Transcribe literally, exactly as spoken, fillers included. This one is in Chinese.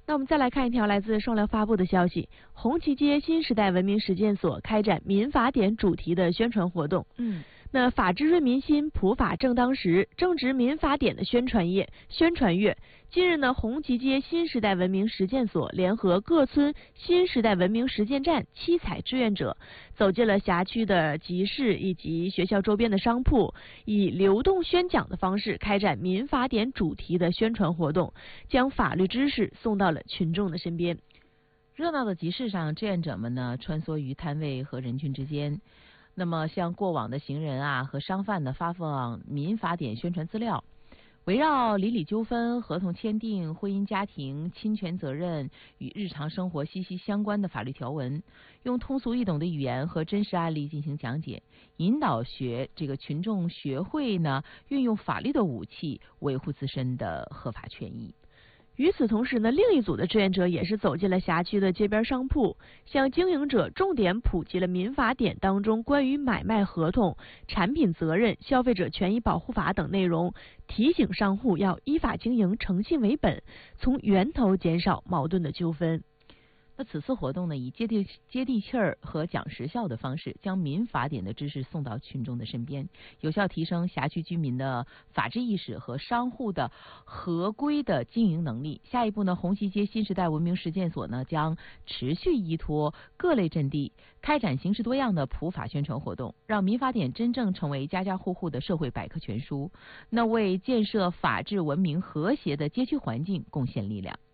那我们再来看一条来自双联发布的消息：红旗街新时代文明实践所开展民法典主题的宣传活动。 嗯， 那法治润民心，普法正当时，正值民法典的宣传夜、宣传月。近日呢，红旗街新时代文明实践所联合各村新时代文明实践站七彩志愿者，走进了辖区的集市以及学校周边的商铺，以流动宣讲的方式开展民法典主题的宣传活动，将法律知识送到了群众的身边。 热闹的集市上，志愿者们呢穿梭于摊位和人群之间，那么向过往的行人啊和商贩呢发放民法典宣传资料，围绕邻里纠纷、合同签订、婚姻家庭、侵权责任与日常生活息息相关的法律条文，用通俗易懂的语言和真实案例进行讲解，引导学这个群众学会呢运用法律的武器维护自身的合法权益。 与此同时呢，另一组的志愿者也是走进了辖区的街边商铺，向经营者重点普及了民法典当中关于买卖合同、产品责任、消费者权益保护法等内容，提醒商户要依法经营，诚信为本，从源头减少矛盾的纠纷。 那此次活动呢，以接地接地气儿和讲实效的方式，将民法典的知识送到群众的身边，有效提升辖区居民的法治意识和商户的合规的经营能力。下一步呢，红旗街新时代文明实践所呢将持续依托各类阵地，开展形式多样的普法宣传活动，让民法典真正成为家家户户的社会百科全书，那为建设法治文明和谐的街区环境贡献力量。